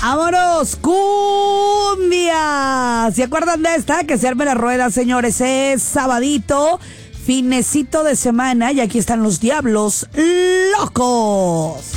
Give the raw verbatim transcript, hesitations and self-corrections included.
¡Vámonos! ¡Cumbia! ¿Se acuerdan de esta? Que se arme la rueda, señores. Es sabadito, finecito de semana, y aquí están los Diablos Locos.